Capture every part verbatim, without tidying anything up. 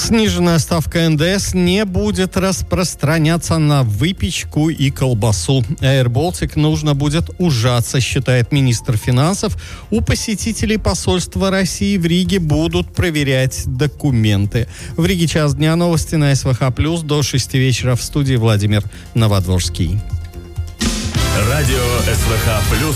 Сниженная ставка эн дэ эс не будет распространяться на выпечку и колбасу. Air Baltic нужно будет ужаться, считает министр финансов. У посетителей посольства России в Риге будут проверять документы. В Риге час дня, новости на эс вэ ха плюс. До шести вечера в студии Владимир Новодворский. Радио эс вэ ха плюс.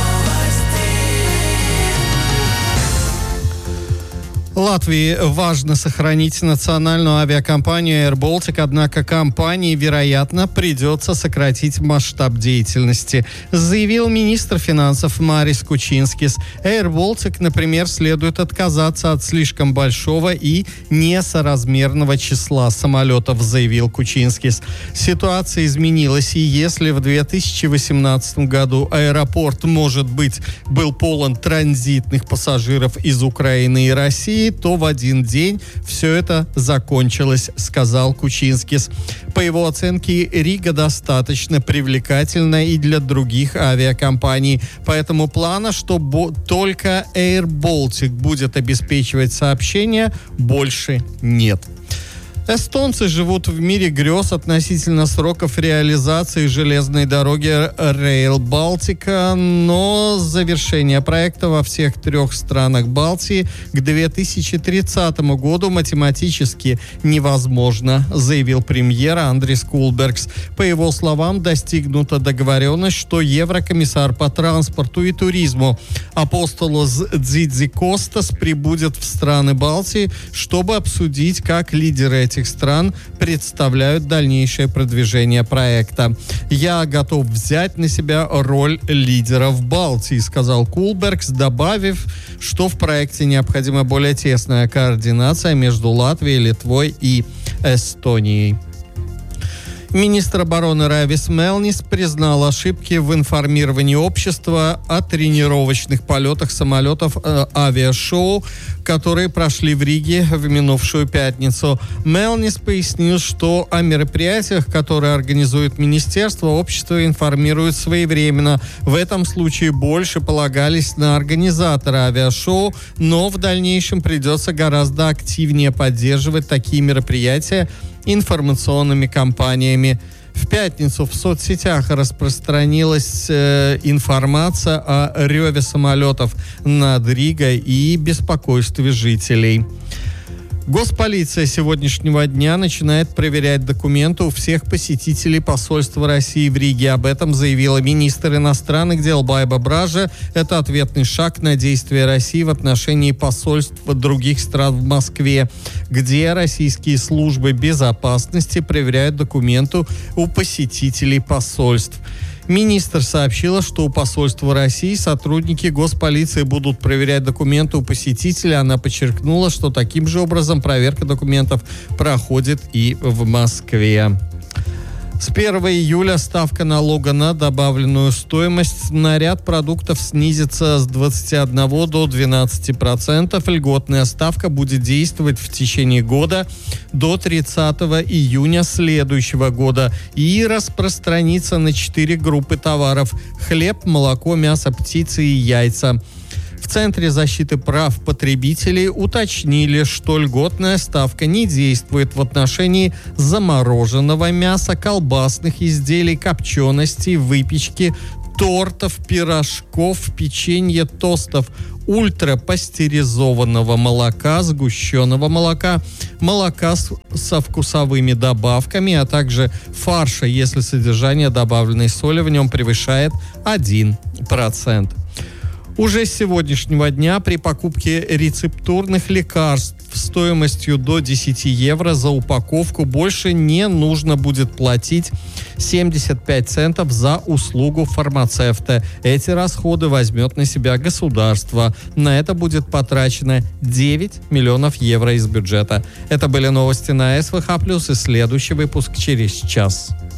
Латвии важно сохранить национальную авиакомпанию Air Baltic, однако компании, вероятно, придется сократить масштаб деятельности, заявил министр финансов Марис Кучинскис. Air Baltic, например, следует отказаться от слишком большого и несоразмерного числа самолетов, заявил Кучинскис. Ситуация изменилась, и если в две тысячи восемнадцатом году аэропорт, может быть, был полон транзитных пассажиров из Украины и России, то в один день все это закончилось, сказал Кучинскис. По его оценке, Рига достаточно привлекательна и для других авиакомпаний, поэтому плана, что бо- только Air Baltic будет обеспечивать сообщения, больше нет. Эстонцы живут в мире грез относительно сроков реализации железной дороги Rail Baltica, но завершение проекта во всех трех странах Балтии к две тысячи тридцатому году математически невозможно, заявил премьер Андрис Кулбергс. По его словам, достигнута договоренность, что еврокомиссар по транспорту и туризму Апостолос Дзидзикостас прибудет в страны Балтии, чтобы обсудить, как лидеры этих стран представляют дальнейшее продвижение проекта. «Я готов взять на себя роль лидера в Балтии», сказал Кулбергс, добавив, что в проекте необходима более тесная координация между Латвией, Литвой и Эстонией. Министр обороны Равис Мелнис признал ошибки в информировании общества о тренировочных полетах самолетов э, авиашоу, которые прошли в Риге в минувшую пятницу. Мелнис пояснил, что о мероприятиях, которые организует министерство, общество информирует своевременно. В этом случае больше полагались на организатора авиашоу, но в дальнейшем придется гораздо активнее поддерживать такие мероприятия информационными кампаниями. В пятницу в соцсетях распространилась э, информация о реве самолетов над Ригой и беспокойстве жителей. Госполиция сегодняшнего дня начинает проверять документы у всех посетителей посольства России в Риге. Об этом заявила министр иностранных дел Байба Бража. Это ответный шаг на действия России в отношении посольств других стран в Москве, где российские службы безопасности проверяют документы у посетителей посольств. Министр сообщила, что у посольства России сотрудники госполиции будут проверять документы у посетителей. Она подчеркнула, что таким же образом проверка документов проходит и в Москве. С первого июля ставка налога на добавленную стоимость на ряд продуктов снизится с двадцати одного до двенадцати процентов. Льготная ставка будет действовать в течение года до тридцатого июня следующего года и распространится на четыре группы товаров: хлеб, молоко, мясо, птицы и яйца. В Центре защиты прав потребителей уточнили, что льготная ставка не действует в отношении замороженного мяса, колбасных изделий, копченостей, выпечки, тортов, пирожков, печенья, тостов, ультрапастеризованного молока, сгущенного молока, молока с, со вкусовыми добавками, а также фарша, если содержание добавленной соли в нем превышает один процент. Уже с сегодняшнего дня при покупке рецептурных лекарств стоимостью до десяти евро за упаковку больше не нужно будет платить семьдесят пять центов за услугу фармацевта. Эти расходы возьмет на себя государство. На это будет потрачено девять миллионов евро из бюджета. Это были новости на эс вэ ха плюс, и следующий выпуск через час.